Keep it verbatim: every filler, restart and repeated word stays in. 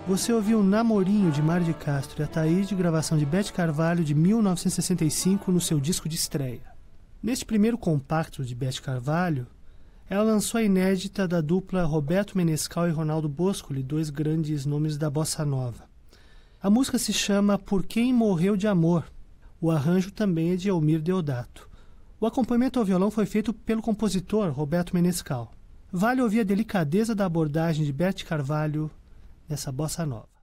Você ouviu Namorinho, de Mário de Castro, e Ataíde, gravação de Bete Carvalho, de mil novecentos e sessenta e cinco, no seu disco de estreia. Neste primeiro compacto de Bete Carvalho, ela lançou a inédita da dupla Roberto Menescal e Ronaldo Boscoli, dois grandes nomes da bossa nova. A música se chama Por Quem Morreu de Amor. O arranjo também é de Elmir Deodato. O acompanhamento ao violão foi feito pelo compositor Roberto Menescal. Vale ouvir a delicadeza da abordagem de Bete Carvalho nessa bossa nova.